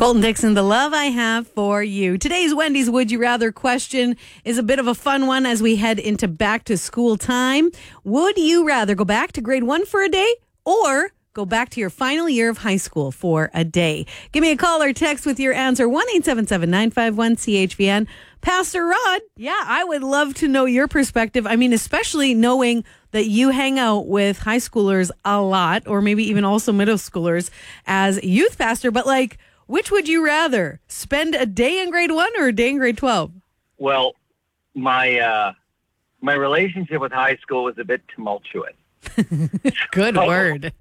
Colton Dixon, the love I have for you. Today's Wendy's Would You Rather question is a bit of a fun one as we head into back to school time. Would you rather go back to grade 1 for a day or go back to your final year of high school for a day? Give me a call or text with your answer, 1-877-951-CHVN. Pastor Rod, I would love to know your perspective. I mean, especially knowing that you hang out with high schoolers a lot, or maybe even also middle schoolers as youth pastor, but like, which would you rather? Spend a day in grade 1 or a day in grade 12? Well, my relationship with high school was a bit tumultuous. Good word.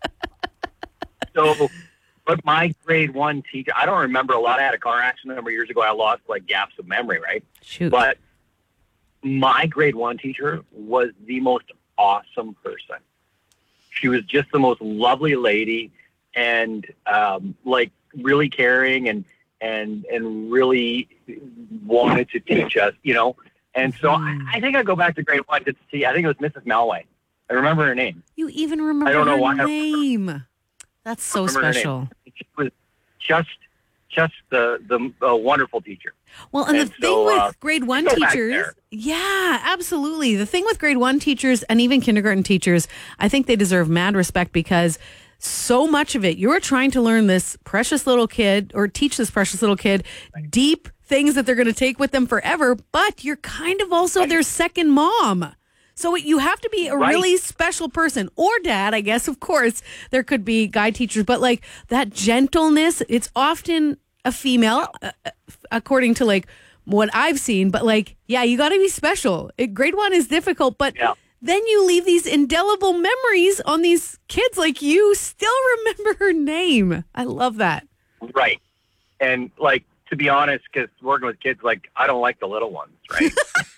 But my grade 1 teacher, I don't remember a lot. I had a car accident a number of years ago. I lost gaps of memory, right? Shoot. But my grade 1 teacher was the most awesome person. She was just the most lovely lady, and really caring and really wanted to teach us, And so I think I'd go back to grade 1 to see. I think it was Mrs. Malway. I remember her name. You even remember her name. That's so special. She was just the wonderful teacher. Well, and the thing with grade 1 teachers, absolutely. The thing with grade 1 teachers and even kindergarten teachers, I think they deserve mad respect because so much of it, you're trying to learn this precious little kid or teach this precious little kid deep things that they're going to take with them forever, but you're kind of also their second mom. So you have to be a really special person, or dad, I guess, of course. There could be guy teachers, but like that gentleness, it's often a female, according to like what I've seen. But you got to be special. Grade 1 is difficult, but then you leave these indelible memories on these kids. Like you still remember her name. I love that. Right. And to be honest, because working with kids, I don't like the little ones, right?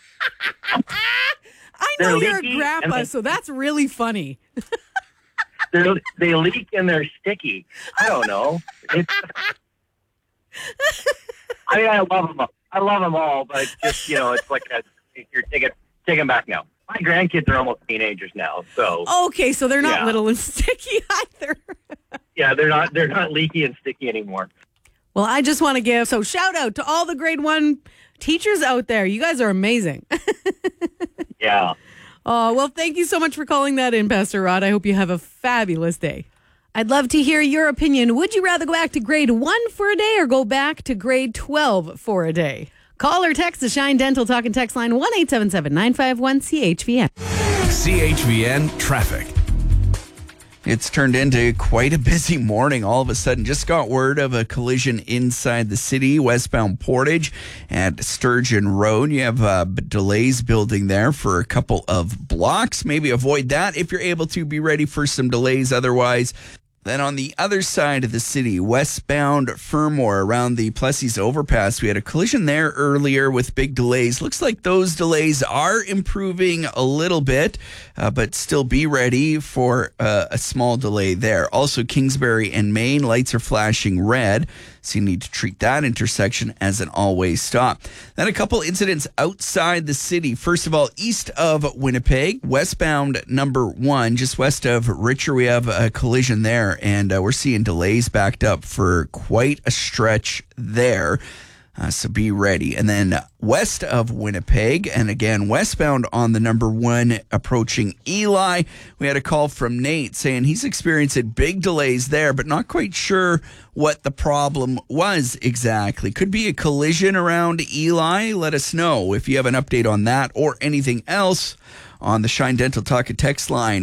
I know you're a grandpa, so that's really funny. They leak and they're sticky. I don't know. I love them all. I love them all, but just, it's like you're take them back now. My grandkids are almost teenagers now, so. Okay, so they're not little and sticky either. Yeah, they're not leaky and sticky anymore. Well, I just want to give shout out to all the grade 1 teachers out there. You guys are amazing. Yeah. Oh, well, thank you so much for calling that in, Pastor Rod. I hope you have a fabulous day. I'd love to hear your opinion. Would you rather go back to grade 1 for a day or go back to grade 12 for a day? Call or text the Shine Dental Talk and Text line 1-877-951-CHVN. CHVN Traffic. It's turned into quite a busy morning. All of a sudden, just got word of a collision inside the city, westbound Portage at Sturgeon Road. You have delays building there for a couple of blocks. Maybe avoid that if you're able to. Be ready for some delays otherwise. Then on the other side of the city, westbound Fermor around the Plessis overpass, we had a collision there earlier with big delays. Looks like those delays are improving a little bit, but still be ready for a small delay there. Also, Kingsbury and Main, lights are flashing red, so you need to treat that intersection as an all-way stop. Then a couple incidents outside the city. First of all, east of Winnipeg, westbound number 1, just west of Richer, we have a collision there, and we're seeing delays backed up for quite a stretch there. So be ready. And then west of Winnipeg, and again, westbound on the number 1 approaching Eli, we had a call from Nate saying he's experiencing big delays there, but not quite sure what the problem was exactly. Could be a collision around Eli. Let us know if you have an update on that or anything else on the Shine Dental Talk and Text line,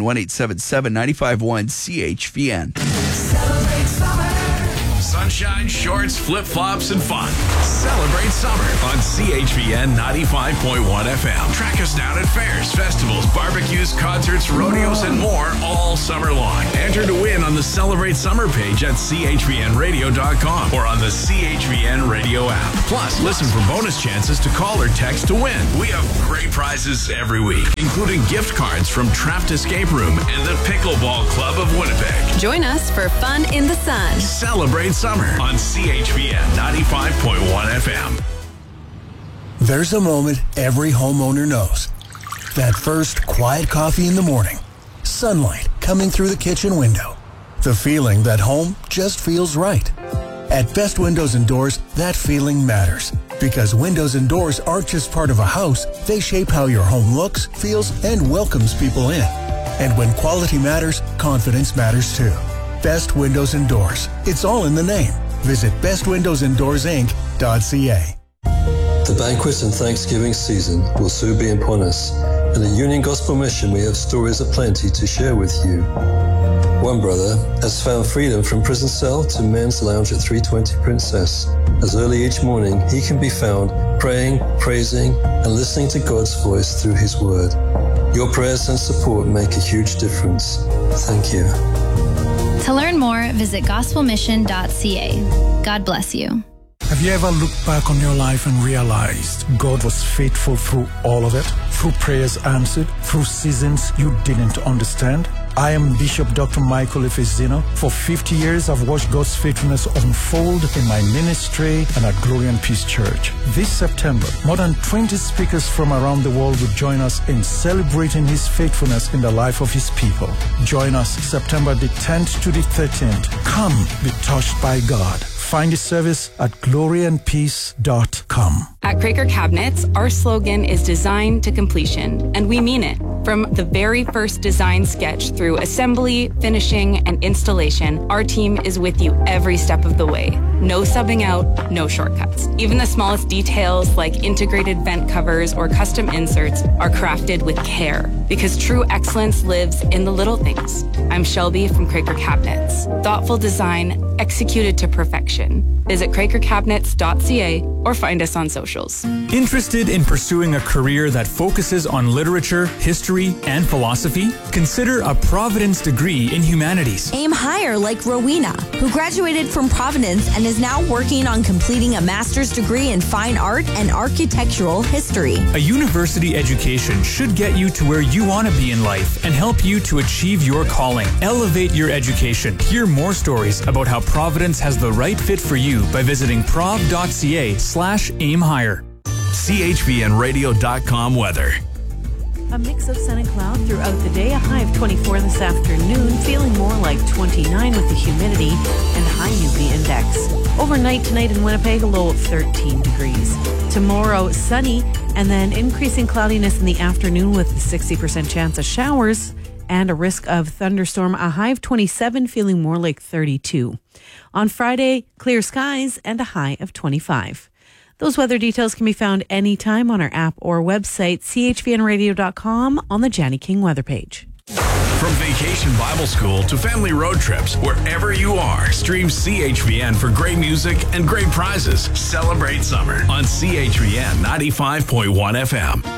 1-877-951-CHVN. Celebrate summer. Sunshine, shorts, flip-flops, and fun. Celebrate summer on CHVN 95.1 FM. Track us down at fairs, festivals, barbecues, concerts, rodeos, and more all summer long. Enter to win on the Celebrate Summer page at chvnradio.com or on the CHVN Radio app. Plus, listen for bonus chances to call or text to win. We have great prizes every week, including gift cards from Trapped Escape Room and the Pickleball Club of Winnipeg. Join us for fun in the sun. Celebrate summer on CHVN 95.1 FM. There's a moment every homeowner knows. That first quiet coffee in the morning. Sunlight coming through the kitchen window. The feeling that home just feels right. At Best Windows and Doors, that feeling matters. Because windows and doors aren't just part of a house, they shape how your home looks, feels, and welcomes people in. And when quality matters, confidence matters too. Best Windows and Doors. It's all in the name. Visit bestwindowsanddoorsinc.ca. The banquet and Thanksgiving season will soon be upon us. In the Union Gospel Mission, we have stories aplenty to share with you. One brother has found freedom from prison cell to men's lounge at 320 Princess. As early each morning, he can be found praying, praising, and listening to God's voice through His Word. Your prayers and support make a huge difference. Thank you. To learn more, visit gospelmission.ca. God bless you. Have you ever looked back on your life and realized God was faithful through all of it? Through prayers answered? Through seasons you didn't understand? I am Bishop Dr. Michael Efezino. For 50 years, I've watched God's faithfulness unfold in my ministry and at Glory and Peace Church. This September, more than 20 speakers from around the world will join us in celebrating His faithfulness in the life of His people. Join us September the 10th to the 13th. Come be touched by God. Find the service at gloryandpeace.com. At Craker Cabinets, our slogan is design to completion, and we mean it. From the very first design sketch through assembly, finishing, and installation, our team is with you every step of the way. No subbing out, no shortcuts. Even the smallest details like integrated vent covers or custom inserts are crafted with care, because true excellence lives in the little things. I'm Shelby from Craker Cabinets. Thoughtful design executed to perfection. Visit crakercabinets.ca or find us on socials. Interested in pursuing a career that focuses on literature, history, and philosophy? Consider a Providence degree in humanities. Aim higher like Rowena, who graduated from Providence and is now working on completing a master's degree in fine art and architectural history. A university education should get you to where you want to be in life and help you to achieve your calling. Elevate your education. Hear more stories about how Providence has the right fit for you by visiting prov.ca/aim higher. CHVNradio.com weather. A mix of sun and cloud throughout the day. A high of 24 this afternoon, feeling more like 29 with the humidity and high UV index. Overnight tonight in Winnipeg, a low of 13 degrees. Tomorrow, sunny, and then increasing cloudiness in the afternoon with a 60% chance of showers and a risk of thunderstorm. A high of 27, feeling more like 32. On Friday, clear skies and a high of 25. Those weather details can be found anytime on our app or website, chvnradio.com, on the Janny King weather page. From Vacation Bible School to family road trips, wherever you are, stream CHVN for great music and great prizes. Celebrate summer on CHVN 95.1 FM.